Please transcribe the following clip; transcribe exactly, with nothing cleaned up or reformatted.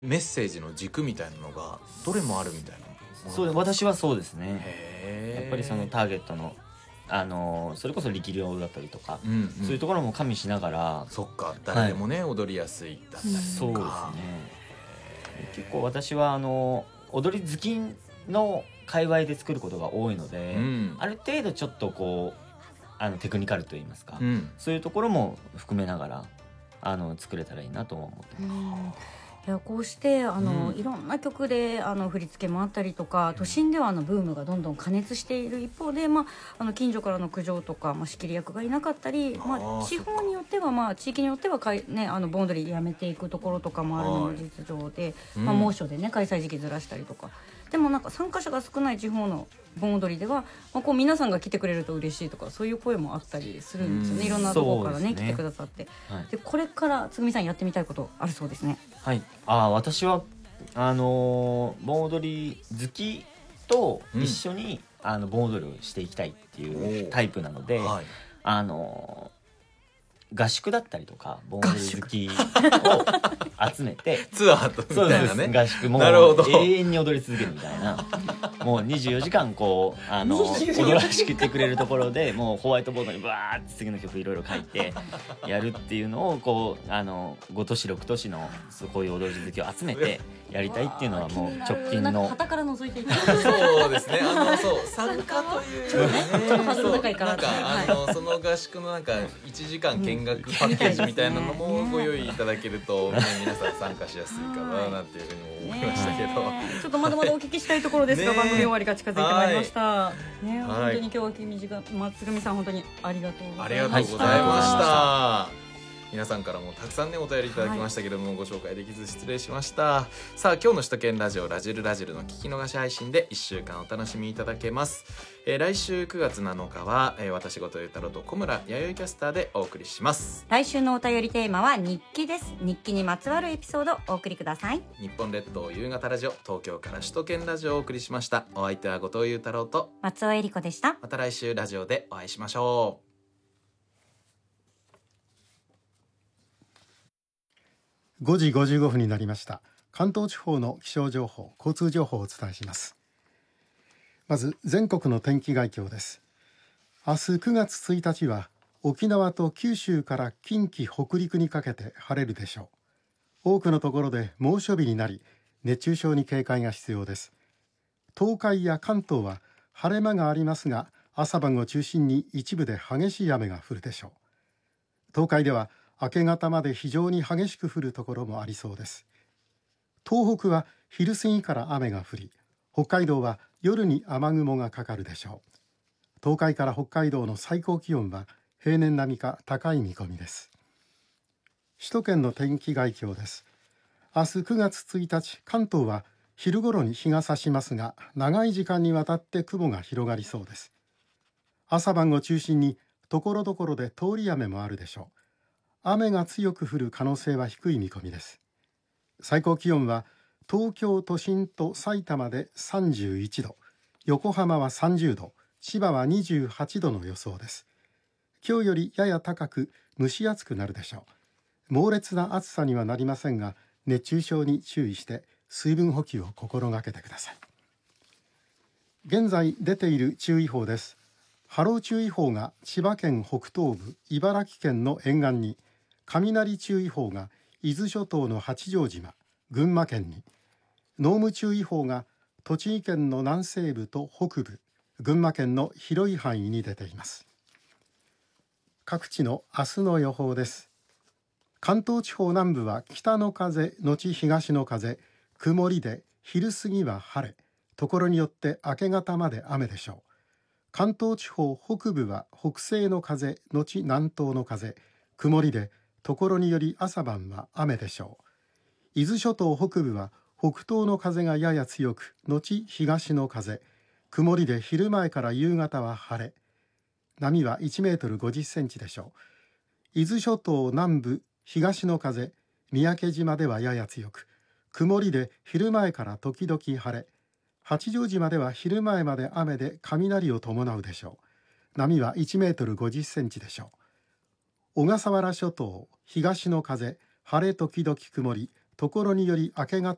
メッセージの軸みたいなのがどれもあるみたいな。 そう、私はそうですね。 へー、 やっぱりそのターゲットのあのそれこそ力量だったりとか、 うんうん、 そういうところも加味しながら。 そっか、誰でもね、はい、踊りやすいだったりとか。 そうですね。結構私はあの踊り好きの界隈で作ることが多いので、うん、ある程度ちょっとこうあのテクニカルといいますか、うん、そういうところも含めながらあの作れたらいいなと思ってます。 いや、こうしてあの、うん、いろんな曲であの振り付けもあったりとか、都心ではあのブームがどんどん過熱している一方で、まあ、あの近所からの苦情とか、まあ、仕切り役がいなかったり、まあ、地方によっては、まあ、地域によってはかい、ね、あの盆踊りやめていくところとかもあるのも実情で、まあ、猛暑で、ね、開催時期ずらしたりとか。でもなんか参加者が少ない地方の盆踊りでは、まあ、こう皆さんが来てくれると嬉しいとか、そういう声もあったりするんですよね。いろんなところからね、来てくださって、はい、でこれからつぐみさんやってみたいことあるそうですね。 はい、あ、私はあのー、盆踊り好きと一緒に、うん、あの盆踊りをしていきたいっていうタイプなので、はい、あのー合宿だったりとか盆踊り好きを集めてツアーみたいなね、 合宿も永遠に踊り続けるみたいなもうにじゅうよじかんこうあの踊らしきってくれるところで、もうホワイトボードにバーって次の曲いろいろ書いてやるっていうのをこうあのご都市ろく都市のこういう踊り好きを集めてやりたいっていうのはもう直近の。 旗から覗いていたそうですね、あのそう参加というね、 ちょっとハードル高いから、 なんかあのその合宿のなんかいちじかん見学パッケージみたいなのもご用意いただけると、ね、皆さん参加しやすいかななんていうふうに思いましたけど、 ちょっとまだまだお聞きしたいところですが、番組終わりが近づいてまいりました、ね、本当に今日は君が松組さん本当にありがとうございました。 ありがとうございました。皆さんからもたくさんねお便りいただきましたけれども、はい、ご紹介できず失礼しました。さあ、今日の首都圏ラジオラジルラジルの聞き逃し配信でいっしゅうかんお楽しみいただけます。えー、来週くがつなのかは、えー、私事ゆうたろうと小村弥生キャスターでお送りします。 来週のお便りテーマは日記です。日記にまつわるエピソードお送りください。 日本列島夕方ラジオ、東京から首都圏ラジオをお送りしました。お相手は後藤ゆうたろうと松尾恵里子でした。 また来週ラジオでお会いしましょう。 ごじごじゅうごふんになりました。関東地方の気象情報、交通情報をお伝えします。まず全国の天気概況です。明日くがつついたちは沖縄と九州から近畿北陸にかけて晴れるでしょう。多くのところで猛暑日になり、熱中症に警戒が必要です。東海や関東は晴れ間がありますが、朝晩を中心に一部で激しい雨が降るでしょう。東海では明け方まで非常に激しく降るところもありそうです。東北は昼過ぎから雨が降り、北海道は夜に雨雲がかかるでしょう。東海から北海道の最高気温は平年並みか高い見込みです。首都圏の天気概況です。明日くがつついたち、関東は昼ごろに日が差しますが、長い時間にわたって雲が広がりそうです。朝晩を中心にところどころで通り雨もあるでしょう。雨が強く降る可能性は低い見込みです。最高気温は東京都心と埼玉でさんじゅういちど、横浜はさんじゅうど、千葉はにじゅうはちどの予想です。今日よりやや高く蒸し暑くなるでしょう。猛烈な暑さにはなりませんが、熱中症に注意して水分補給を心がけてください。現在出ている注意報です。波浪注意報が千葉県北東部、茨城県の沿岸に、雷注意報が伊豆諸島の八丈島、群馬県に、濃霧注意報が栃木県の南西部と北部、群馬県の広い範囲に出ています。各地の明日の予報です。関東地方南部は北の風のち東の風、曇りで昼過ぎは晴れ、ところによって明け方まで雨でしょう。関東地方北部は北西の風のち南東の風、曇りでところにより朝晩は雨でしょう。伊豆諸島北部は北東の風がやや強く、後東の風、曇りで昼前から夕方は晴れ、波はいちメートルごじゅっセンチでしょう。伊豆諸島南部東の風、三宅島ではやや強く、曇りで昼前から時々晴れ、八丈島では昼前まで雨で雷を伴うでしょう。波はいちメートルごじゅっセンチでしょう。小笠原諸島東の風、晴れ時々曇り、ところにより明け方